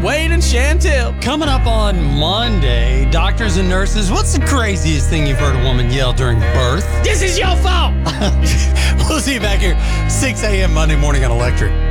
John, Wade, and Chantel. Coming up on Monday, doctors and nurses, what's the craziest thing you've heard a woman yell during birth? This is your fault. We'll see you back here 6 a.m. Monday morning on Electric.